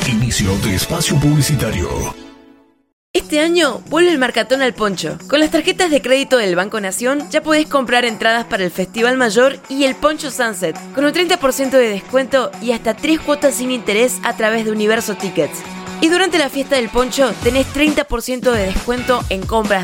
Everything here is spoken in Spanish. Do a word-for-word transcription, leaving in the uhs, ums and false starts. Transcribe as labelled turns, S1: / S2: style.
S1: Inicio de espacio publicitario.
S2: Este año vuelve el Marcatón al Poncho. Con las tarjetas de crédito del Banco Nación ya podés comprar entradas para el Festival Mayor y el Poncho Sunset con un treinta por ciento de descuento y hasta tres cuotas sin interés a través de Universo Tickets. Y durante la fiesta del Poncho tenés treinta por ciento de descuento en compras